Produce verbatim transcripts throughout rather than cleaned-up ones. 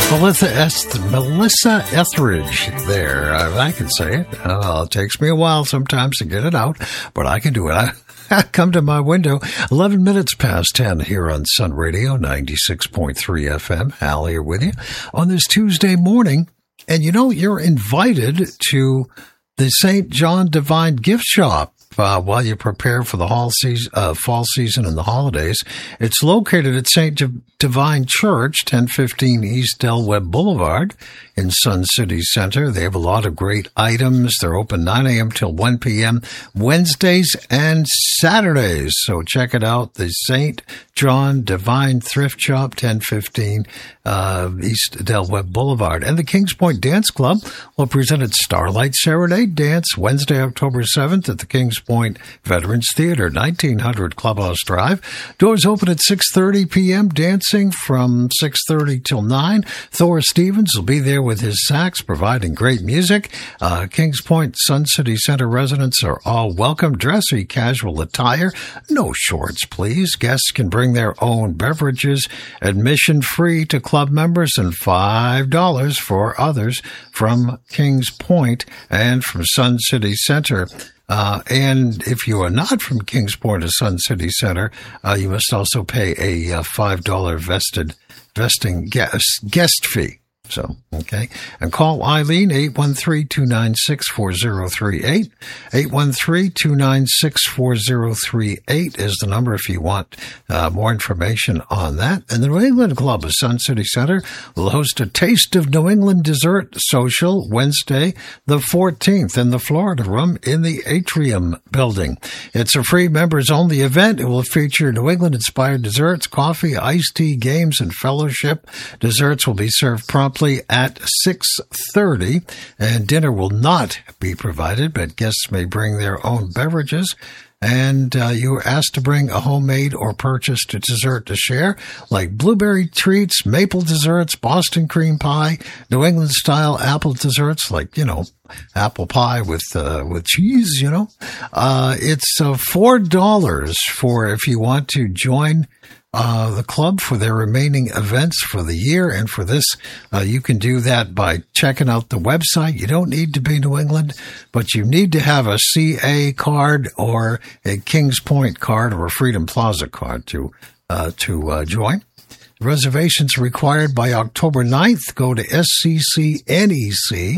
Melissa, Eth- Melissa Etheridge there. Uh, I can say it. Uh, it takes me a while sometimes to get it out, but I can do it. I, I come to my window. eleven minutes past ten here on Sun Radio, ninety-six point three F M. Al here with you on this Tuesday morning. And you know, you're invited to the Saint John Divine Gift Shop. Uh, while you prepare for the fall season, uh, fall season and the holidays. It's located at Saint Divine Church, ten fifteen East Del Webb Boulevard in Sun City Center. They have a lot of great items. They're open nine a.m. till one p.m. Wednesdays and Saturdays. So check it out. The Saint John Divine Thrift Shop, ten fifteen uh, East Del Webb Boulevard. And the Kings Point Dance Club will present its Starlight Serenade Dance Wednesday, October seventh at the Kings Point Veterans Theater, nineteen hundred Clubhouse Drive. Doors open at six thirty p.m. Dancing from six thirty till nine. Thor Stevens will be there with his sax, providing great music. Uh, Kings Point Sun City Center residents are all welcome. Dressy casual attire. No shorts, please. Guests can bring their own beverages. Admission free to club members and five dollars for others from Kings Point and from Sun City Center. Uh, and if you are not from Kings Point or Sun City Center, uh, you must also pay a uh, five dollars vested, vesting guest, guest fee. So, okay. And call Eileen, eight one three, two nine six, four zero three eight. eight one three, two nine six, four zero three eight is the number if you want uh, more information on that. And the New England Club of Sun City Center will host a Taste of New England Dessert Social Wednesday, the fourteenth, in the Florida Room in the Atrium Building. It's a free members-only event. It will feature New England-inspired desserts, coffee, iced tea, games, and fellowship. Desserts will be served promptly at six thirty, and dinner will not be provided, but guests may bring their own beverages. And uh, you are asked to bring a homemade or purchased dessert to share, like blueberry treats, maple desserts, Boston cream pie, New England-style apple desserts, like, you know, apple pie with uh, with cheese, you know. Uh, it's uh, four dollars for if you want to join Uh, the club for their remaining events for the year. And for this, uh, you can do that by checking out the website. You don't need to be New England, but you need to have a C A card or a Kings Point card or a Freedom Plaza card to uh, to uh, join. Reservations required by October ninth. Go to S C C N E C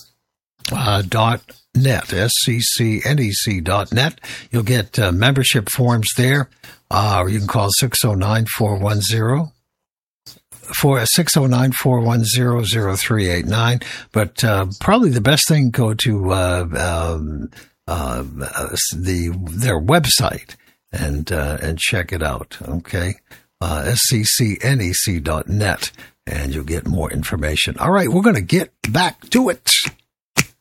uh, dot net, S C C N E C dot net. You'll get uh, membership forms there. Uh, or you can call six oh nine, four one zero, for six oh nine, four one zero, zero three eight nine. But uh, probably the best thing, go to uh, um, uh, the their website and uh, and check it out. Okay, uh, S C C N E C dot net, and you'll get more information. All right, we're going to get back to it.